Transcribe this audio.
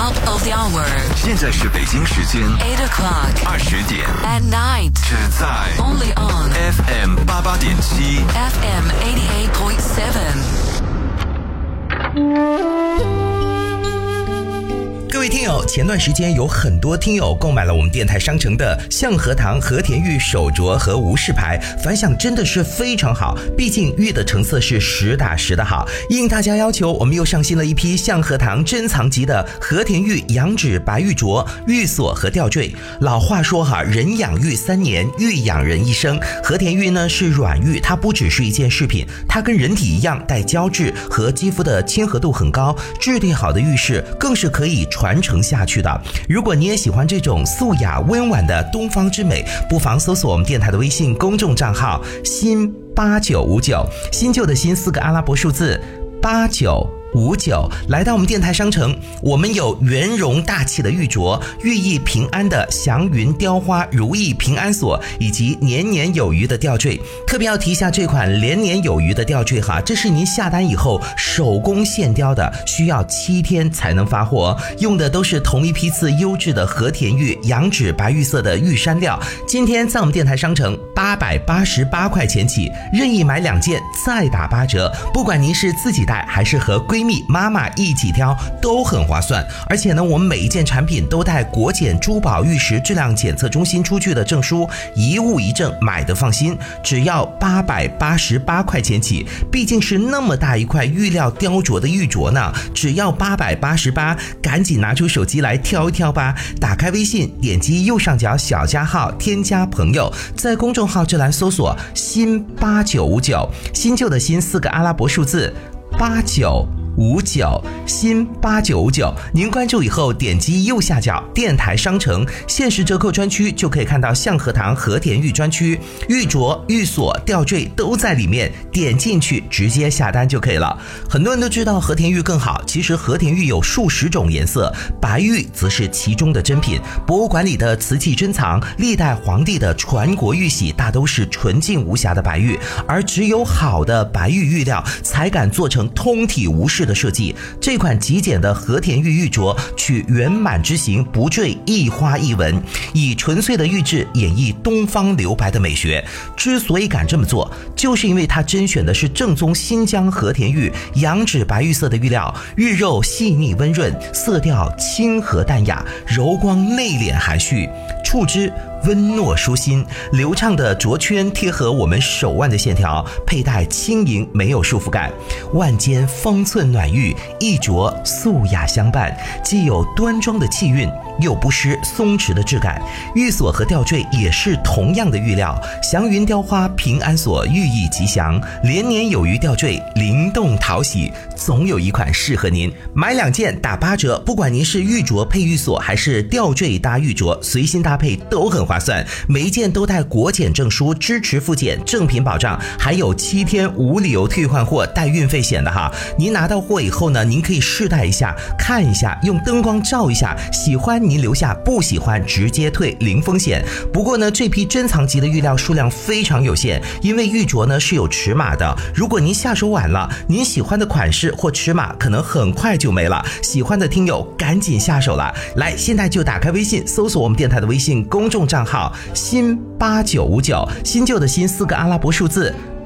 Top of the hour. 现在是北京时间 8 o'clock. 20点。 At night. 只在 Only on FM 88.7 FM 88.7. 各位听友，前段时间有很多听友购买了我们电台商城的象和堂和田玉手镯和无饰牌，反响真的是非常好，毕竟玉的成色是实打实的好。应大家要求，我们又上新了一批象和堂珍藏级的和田玉羊脂白玉镯、玉锁和吊坠。老话说哈，人养玉3年，玉养人一生。和田玉呢是软玉，它不只是一件饰品，它跟人体一样带胶质，和肌肤的亲和度很高，质地好的玉饰更是可以传承下去的。如果你也喜欢这种素雅温婉的东方之美，不妨搜索我们电台的微信公众账号新8959，新旧的新4个阿拉伯数字8959，来到我们电台商城，我们有圆融大气的玉镯，寓意平安的祥云雕花如意平安锁，以及年年有余的吊坠。特别要提一下这款年年有余的吊坠哈，这是您下单以后手工现雕的，需要7天才能发货，用的都是同一批次优质的和田玉羊脂白玉色的玉山料。今天在我们电台商城888块钱起，任意买2件再打8折，不管您是自己戴还是和闺蜜妈妈一起挑都很划算。而且呢，我们每一件产品都带国检珠宝玉石质量检测中心出具的证书，一物一证，买的放心。只要888块钱起，毕竟是那么大一块玉料雕琢的玉镯呢，只要888，赶紧拿出手机来挑一挑吧。打开微信，点击右上角小加号，添加朋友，在公众号这栏搜索新8959，新旧的新4个阿拉伯数字8959，新8959，您关注以后点击右下角电台商城限时折扣专区，就可以看到象和堂和田玉专区，玉镯、玉锁、吊坠都在里面，点进去直接下单就可以了。很多人都知道和田玉更好，其实和田玉有数十种颜色，白玉则是其中的珍品。博物馆里的瓷器珍藏，历代皇帝的传国玉玺大都是纯净无瑕的白玉，而只有好的白玉玉料才敢做成通体无饰的设计。这款极简的和田玉玉镯取圆满之形，不坠一花一纹，以纯粹的玉质演绎东方留白的美学。之所以敢这么做，就是因为它甄选的是正宗新疆和田玉羊脂白玉色的玉料，玉肉细腻温润，色调清和淡雅，柔光内敛含蓄，触之温糯舒心。流畅的镯圈贴合我们手腕的线条，佩戴轻盈没有束缚感。腕间方寸暖玉，一镯素雅相伴，既有端庄的气韵，又不失松弛的质感。玉锁和吊坠也是同样的玉料，祥云雕花平安锁寓意吉祥，连年有余吊坠灵动讨喜，总有一款适合您。买2件打8折，不管您是玉镯配玉锁还是吊坠搭玉镯，随心搭配都很划算。每一件都带国检证书，支持复检，正品保障，还有7天无理由退换货带运费险的哈。您拿到货以后呢，您可以试戴一下，看一下，用灯光照一下，喜欢您留下，不喜欢直接退，零风险。不过呢，这批珍藏级的玉料数量非常有限，因为玉镯呢是有尺码的，如果您下手晚了，您喜欢的款式或尺码可能很快就没了。喜欢的听友赶紧下手了，来，现在就打开微信，搜索我们电台的微信公众账号新8959，新旧的新4个阿拉伯数字